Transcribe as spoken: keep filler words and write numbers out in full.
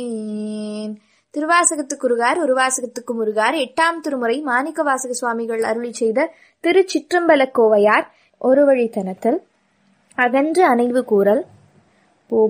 திருவாசகத்துக்கு உருகார் உருவாசகத்துக்கு முருகார் எட்டாம் திருமுறை மாணிக்க வாசக சுவாமிகள் அருளி செய்த திருச்சிற்றம்பல கோவையார் ஒரு வழித்தனத்தில் அகன்று அணைவு கூறல்